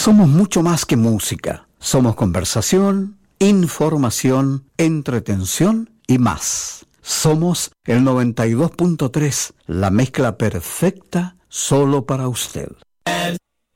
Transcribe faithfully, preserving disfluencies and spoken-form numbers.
Somos mucho más que música. Somos conversación, información, entretención y más. Somos el noventa y dos punto tres, la mezcla perfecta solo para usted.